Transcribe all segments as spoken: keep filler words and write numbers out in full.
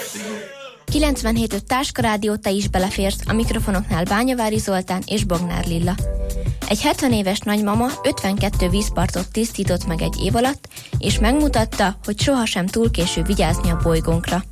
kilencvenhét öt Táska Rádió, te is beleférsz, a mikrofonoknál Bányavári Zoltán és Bognár Lilla. Egy hetven éves nagymama ötvenkettő vízpartot tisztított meg egy év alatt, és megmutatta, hogy sohasem túl késő vigyázni a bolygónkra.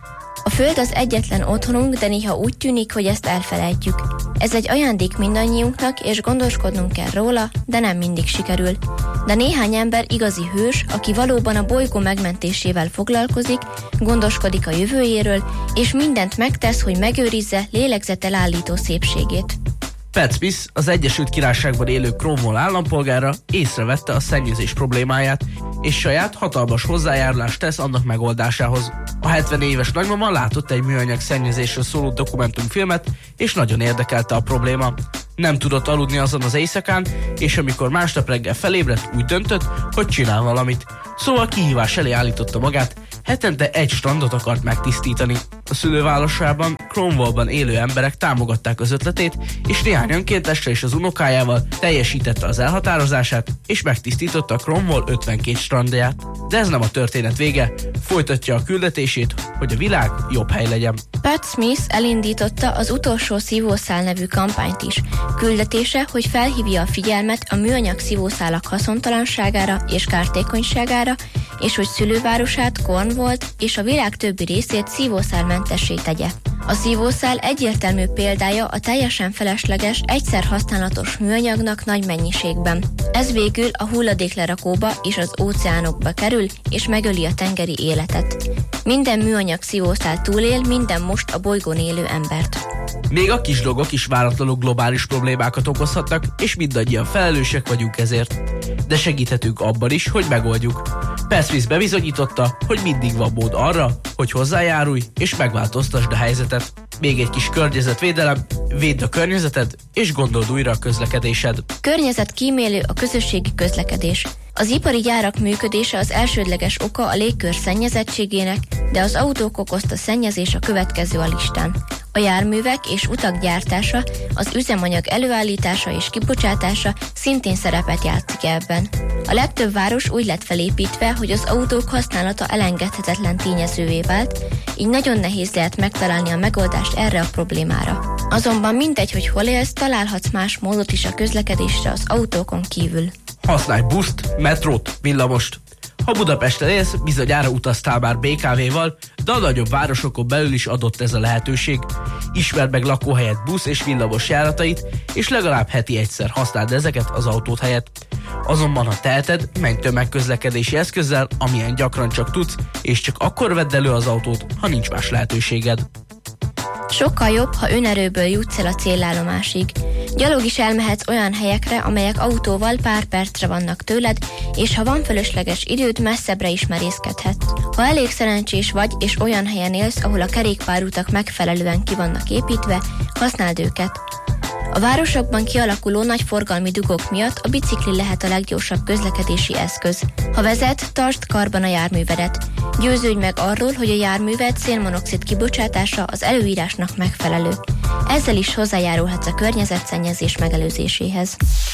A Föld az egyetlen otthonunk, de néha úgy tűnik, hogy ezt elfelejtjük. Ez egy ajándék mindannyiunknak, és gondoskodnunk kell róla, de nem mindig sikerül. De néhány ember igazi hős, aki valóban a bolygó megmentésével foglalkozik, gondoskodik a jövőjéről, és mindent megtesz, hogy megőrizze lélegzetelállító szépségét. Pat Smith, az Egyesült Királyságban élő Cromwell állampolgára észrevette a szennyezés problémáját, és saját hatalmas hozzájárulást tesz annak megoldásához. A hetven éves nagymama látott egy műanyag szennyezésről szóló dokumentumfilmet, és nagyon érdekelte a probléma. Nem tudott aludni azon az éjszakán, és amikor másnap reggel felébredt, úgy döntött, hogy csinál valamit. Szóval kihívás elé állította magát, hetente egy strandot akart megtisztítani. A szülővárosában, Cromwellban élő emberek támogatták az ötletét, és néhány önkéntesre és az unokájával teljesítette az elhatározását, és megtisztította Cromwell ötvenkét strandját. De ez nem a történet vége, folytatja a küldetését, hogy a világ jobb hely legyen. Pat Smith elindította az Utolsó szívószál nevű kampányt is. Küldetése, hogy felhívja a figyelmet a műanyag szívószálak haszontalanságára és kártékonyságára, és hogy szülővárosát, Cornwallt és a világ többi részét szívószálmentessé tegye. A szívószál egyértelmű példája a teljesen felesleges, egyszer használatos műanyagnak nagy mennyiségben. Ez végül a hulladéklerakóba és az óceánokba kerül, és megöli a tengeri életet. Minden műanyag szívószál túlél minden most a bolygón élő embert. Még a kis dolgok is váratlanul globális problémákat okozhatnak, és mindannyian felelősek vagyunk ezért. De segíthetünk abban is, hogy megoldjuk. Pat Smith bebizonyította, hogy mindig van mód arra, hogy hozzájárulj és megváltoztasd a helyzetet. Még egy kis környezetvédelem, védd a környezeted, és gondold újra a közlekedésed. Környezetkímélő a közösségi közlekedés. Az ipari gyárak működése az elsődleges oka a légkör szennyezettségének, de az autók okozta szennyezés a következő a listán. A járművek és utak gyártása, az üzemanyag előállítása és kibocsátása szintén szerepet játszik ebben. A legtöbb város úgy lett felépítve, hogy az autók használata elengedhetetlen tényezővé vált, így nagyon nehéz lehet megtalálni a megoldást erre a problémára. Azonban mindegy, hogy hol élsz, találhatsz más módot is a közlekedésre az autókon kívül. Használj buszt, metrót, villamost. Ha Budapesten élsz, bizonyára utaztál már bé ká véval, de a nagyobb városokon belül is adott ez a lehetőség. Ismerd meg lakóhelyed busz és villamos járatait, és legalább heti egyszer használd ezeket az autót helyett. Azonban, ha teheted, menj tömegközlekedési eszközzel, amilyen gyakran csak tudsz, és csak akkor vedd elő az autót, ha nincs más lehetőséged. Sokkal jobb, ha önerőből jutsz el a célállomásig. Gyalog is elmehetsz olyan helyekre, amelyek autóval pár percre vannak tőled, és ha van fölösleges időd, messzebbre is merészkedhetsz. Ha elég szerencsés vagy, és olyan helyen élsz, ahol a kerékpárutak megfelelően ki vannak építve, használd őket. A városokban kialakuló nagy forgalmi dugók miatt a bicikli lehet a leggyorsabb közlekedési eszköz. Ha vezet, tartsd karban a járművedet. Győződj meg arról, hogy a járműved szénmonoxid kibocsátása az előírásnak megfelelő. Ezzel is hozzájárulhatsz a környezetszennyezés megelőzéséhez.